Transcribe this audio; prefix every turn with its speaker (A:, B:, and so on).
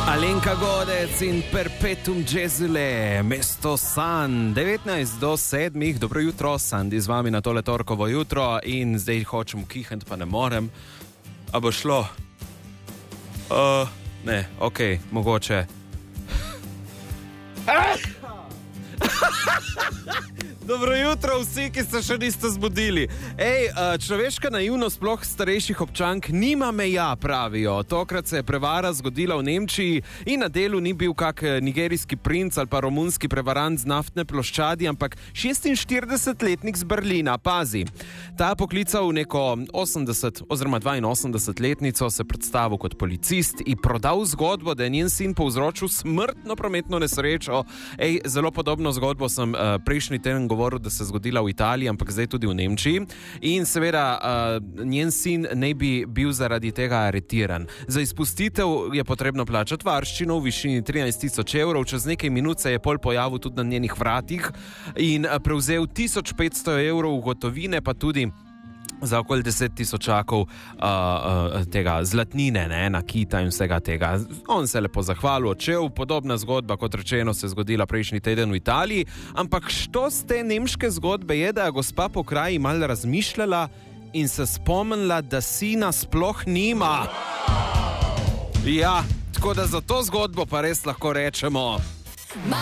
A: Alenka Godec in Perpetuum Gesule, mesto San, 19 do 7, dobro jutro, Sandi z vami na tole torkovo jutro in zdaj hočem kihant, pa ne morem. A bo šlo? Ne, okej, mogoče. Dobro jutro vsi, ki ste še niste zbudili. Človeška naivnost sploh starejših občank nima meja, pravijo. Tokrat se je prevara zgodila v Nemčiji in na delu ni bil kak nigerijski princ ali pa romunski prevarant z naftne ploščadi, ampak 46-letnik z Berlina. Pazi, ta poklical neko 80 oziroma 82-letnico, se predstavil kot policist in prodal zgodbo, da je njen sin povzročil smrtno prometno nesrečo. Zelo podobno zgodbo sem prejšnji teden govoril, da se je zgodila v Italiji, ampak zdaj tudi v Nemčiji. In seveda njen sin ne bi bil zaradi tega aretiran. Za izpustitev je potrebno plačati varščino v višini 13.000 evrov. Čez nekaj minut se je pol pojavil tudi na njenih vratih in prevzel 1500 evrov gotovine, pa tudi za okoli 10.000 tega zlatnine, nakita in vsega tega. On se lepo zahvalil, odšel. Podobna zgodba, kot rečeno, se je zgodila prejšnji teden v Italiji. Ampak što z te nemške zgodbe je, da je gospa po kraji malo razmišljala in se spomnila, da sina sploh nima. Ja, tako da za to zgodbo pa res lahko rečemo...